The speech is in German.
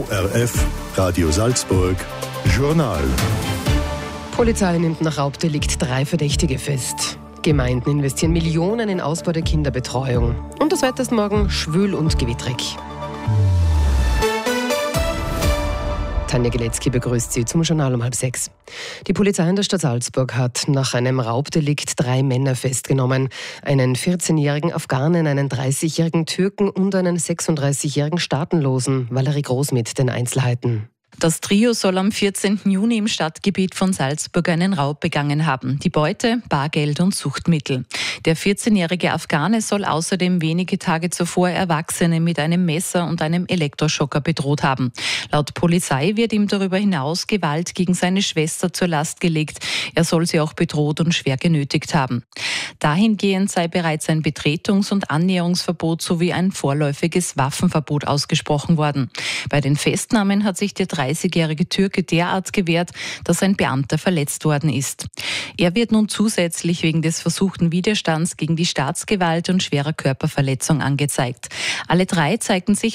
ORF, Radio Salzburg, Journal. Polizei nimmt nach Raubdelikt 3 Verdächtige fest. Gemeinden investieren Millionen in Ausbau der Kinderbetreuung. Und das Wetter ist morgen schwül und gewittrig. Tanja Geletzky begrüßt Sie zum Journal um 5:30. Die Polizei in der Stadt Salzburg hat nach einem Raubdelikt 3 Männer festgenommen. Einen 14-jährigen Afghanen, einen 30-jährigen Türken und einen 36-jährigen Staatenlosen. Valerie Groß mit den Einzelheiten. Das Trio soll am 14. Juni im Stadtgebiet von Salzburg einen Raub begangen haben. Die Beute, Bargeld und Suchtmittel. Der 14-jährige Afghane soll außerdem wenige Tage zuvor Erwachsene mit einem Messer und einem Elektroschocker bedroht haben. Laut Polizei wird ihm darüber hinaus Gewalt gegen seine Schwester zur Last gelegt. Er soll sie auch bedroht und schwer genötigt haben. Dahingehend sei bereits ein Betretungs- und Annäherungsverbot sowie ein vorläufiges Waffenverbot ausgesprochen worden. Bei den Festnahmen hat sich der 30-jährige Türke derart gewehrt, dass ein Beamter verletzt worden ist. Er wird nun zusätzlich wegen des versuchten Widerstands gegen die Staatsgewalt und schwerer Körperverletzung angezeigt. Alle 3 zeigten sich